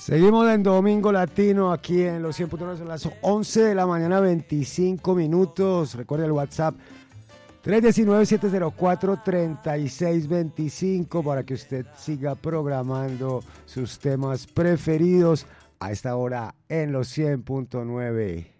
Seguimos en Domingo Latino aquí en los 100.9, son las 11 de la mañana, 25 minutos. Recuerda el WhatsApp 319-704-3625 para que usted siga programando sus temas preferidos a esta hora en los 100.9.